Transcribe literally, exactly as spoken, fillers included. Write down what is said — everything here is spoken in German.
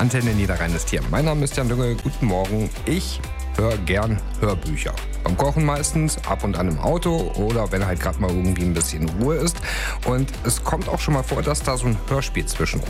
Antenne Niederrhein ist hier. Mein Name ist Jan Dünge. Guten Morgen. Ich höre gern Hörbücher. Beim Kochen meistens, ab und an im Auto oder wenn halt gerade mal irgendwie ein bisschen Ruhe ist. Und es kommt auch schon mal vor, dass da so ein Hörspiel zwischen